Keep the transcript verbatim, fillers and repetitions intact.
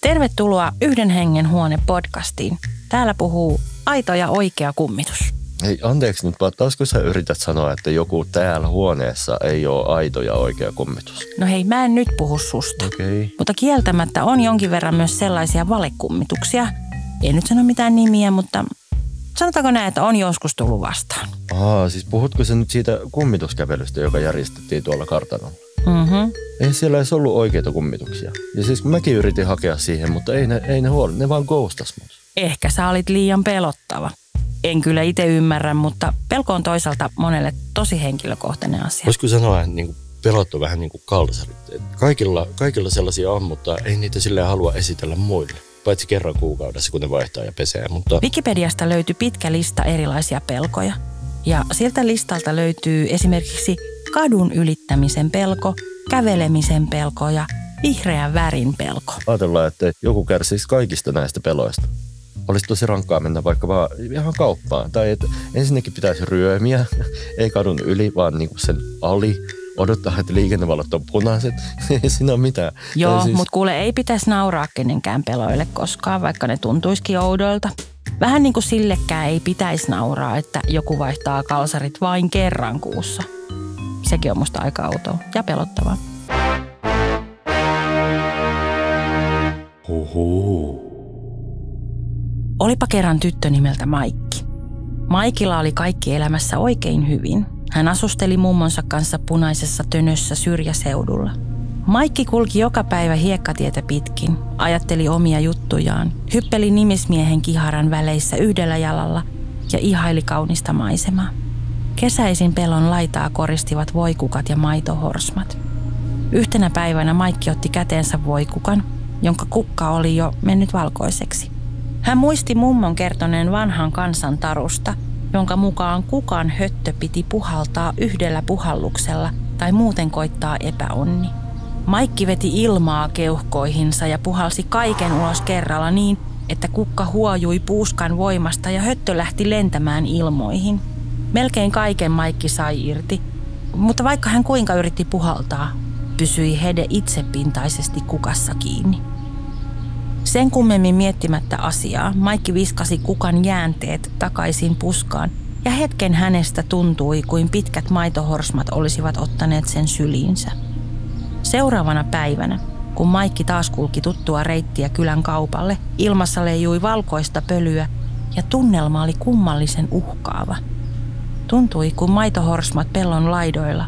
Tervetuloa Yhden hengen huone podcastiin. Täällä puhuu aito ja oikea kummitus. Hei, anteeksi nyt, vaan taasko sä yrität sanoa, että joku täällä huoneessa ei ole aito ja oikea kummitus? No hei, mä en nyt puhu susta. Okei. Okay. Mutta kieltämättä on jonkin verran myös sellaisia valekummituksia. En nyt sano mitään nimiä, mutta sanotaanko näin, että on joskus tullut vastaan. Aa, siis puhutko sä nyt siitä kummituskävelystä, joka järjestettiin tuolla kartanolla? Mhm. Ei siellä edes ollut oikeita kummituksia. Ja siis kun mäkin yritin hakea siihen, mutta ei ne, ei ne huoli, ne vaan ghostas mut. Ehkä sä olit liian pelottava. En kyllä itse ymmärrä, mutta pelko on toisaalta monelle tosi henkilökohtainen asia. Voisiko sanoa, että niin pelot on vähän niin kuin kalsarit. Kaikilla, kaikilla sellaisia on, mutta ei niitä silleen halua esitellä muille. Paitsi kerran kuukaudessa, kun ne vaihtaa ja pesee. Mutta Wikipediasta löytyy pitkä lista erilaisia pelkoja. Ja siltä listalta löytyy esimerkiksi kadun ylittämisen pelko, kävelemisen pelko ja vihreän värin pelko. Ajatellaan, että joku kärsisi kaikista näistä peloista. Olisi tosi rankkaa mennä vaikka vaan ihan kauppaan. Tai että ensinnäkin pitäisi ryömiä, ei kadun yli, vaan niinku sen ali. Odottaa, että liikennevalot on punaiset. Ei siinä ole mitään. Joo, siis mutta kuule, ei pitäisi nauraa kenenkään peloille koskaan, vaikka ne tuntuisikin oudoilta. Vähän niin kuin sillekään ei pitäisi nauraa, että joku vaihtaa kalsarit vain kerran kuussa. Sekin on musta aika outoa ja pelottavaa. Huhuu. Olipa kerran tyttö nimeltä Maikki. Maikilla oli kaikki elämässä oikein hyvin. Hän asusteli mummonsa kanssa punaisessa tönössä syrjäseudulla. Maikki kulki joka päivä hiekkatietä pitkin, ajatteli omia juttujaan, hyppeli nimismiehen kiharan väleissä yhdellä jalalla ja ihaili kaunista maisemaa. Kesäisin pellon laitaa koristivat voikukat ja maitohorsmat. Yhtenä päivänä Maikki otti käteensä voikukan, jonka kukka oli jo mennyt valkoiseksi. Hän muisti mummon kertoneen vanhan kansan tarusta, jonka mukaan kukan höttö piti puhaltaa yhdellä puhalluksella tai muuten koittaa epäonni. Maikki veti ilmaa keuhkoihinsa ja puhalsi kaiken ulos kerralla niin, että kukka huojui puuskan voimasta ja höttö lähti lentämään ilmoihin. Melkein kaiken Maikki sai irti, mutta vaikka hän kuinka yritti puhaltaa, pysyi hede itsepintaisesti kukassa kiinni. Sen kummemmin miettimättä asiaa, Maikki viskasi kukan jäänteet takaisin puskaan ja hetken hänestä tuntui, kuin pitkät maitohorsmat olisivat ottaneet sen syliinsä. Seuraavana päivänä, kun Maikki taas kulki tuttua reittiä kylän kaupalle, ilmassa leijui valkoista pölyä ja tunnelma oli kummallisen uhkaava. Tuntui, kun maitohorsmat pellon laidoilla